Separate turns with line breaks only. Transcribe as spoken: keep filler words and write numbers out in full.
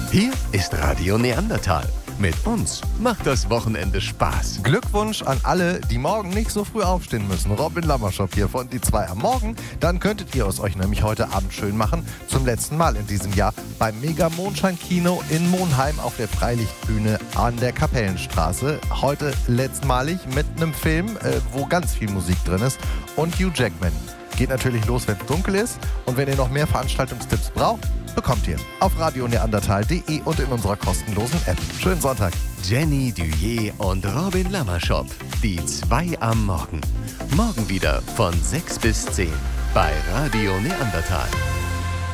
Hier ist Radio Neandertal. Mit uns macht das Wochenende Spaß.
Glückwunsch an alle, die morgen nicht so früh aufstehen müssen. Robin Lammerschop hier von Die zwei am Morgen. Dann könntet ihr es euch nämlich heute Abend schön machen. Zum letzten Mal in diesem Jahr beim Mega Mondschein Kino in Monheim auf der Freilichtbühne an der Kapellenstraße. Heute letztmalig mit einem Film, äh, wo ganz viel Musik drin ist. Und Hugh Jackman. Geht natürlich los, wenn es dunkel ist. Und wenn ihr noch mehr Veranstaltungstipps braucht, bekommt ihr auf radio neandertal punkt de und in unserer kostenlosen App. Schönen Sonntag.
Jenny Duyer und Robin Lammerschop. Die zwei am Morgen. Morgen wieder von sechs bis zehn bei Radio Neandertal.